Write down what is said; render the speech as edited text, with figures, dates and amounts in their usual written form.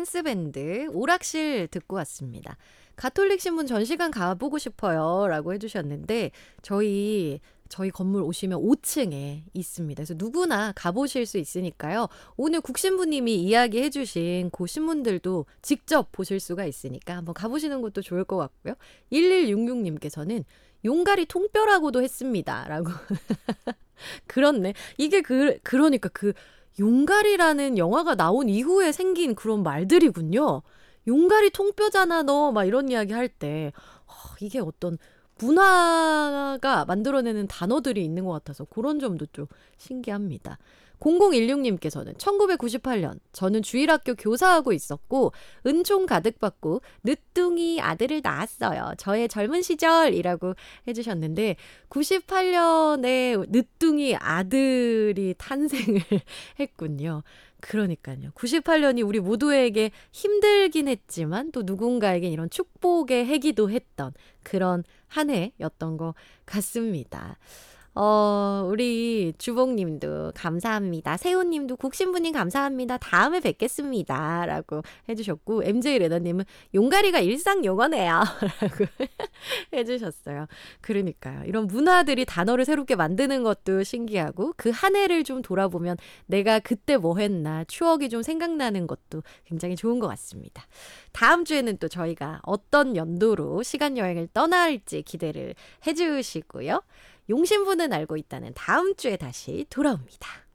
댄스밴드 오락실 듣고 왔습니다. 가톨릭 신문 전시관 가보고 싶어요 라고 해주셨는데 저희 건물 오시면 5층에 있습니다. 그래서 누구나 가보실 수 있으니까요. 오늘 국신부님이 이야기해 주신 그 신문들도 직접 보실 수가 있으니까 한번 가보시는 것도 좋을 것 같고요. 1166님께서는 용가리 통뼈라고도 했습니다 라고. 그렇네. 이게 그러니까 용가리라는 영화가 나온 이후에 생긴 그런 말들이군요. 용가리 통뼈잖아 너 막 이런 이야기 할 때 이게 어떤 문화가 만들어내는 단어들이 있는 것 같아서 그런 점도 좀 신기합니다. 0016님께서는 1998년 저는 주일학교 교사하고 있었고 은총 가득 받고 늦둥이 아들을 낳았어요. 저의 젊은 시절이라고 해주셨는데 98년에 늦둥이 아들이 탄생을 했군요. 그러니까요. 98년이 우리 모두에게 힘들긴 했지만 또 누군가에게 이런 축복의 해기도 했던 그런 한 해였던 것 같습니다. 우리 주봉님도 감사합니다. 세훈님도 국신부님 감사합니다. 다음에 뵙겠습니다. 라고 해주셨고, MJ 레너님은 용가리가 일상 용어네요. 라고 해주셨어요. 그러니까요. 이런 문화들이 단어를 새롭게 만드는 것도 신기하고, 그 한 해를 좀 돌아보면 내가 그때 뭐 했나 추억이 좀 생각나는 것도 굉장히 좋은 것 같습니다. 다음 주에는 또 저희가 어떤 연도로 시간여행을 떠날지 기대를 해주시고요. 용신부는 알고 있다는 다음 주에 다시 돌아옵니다.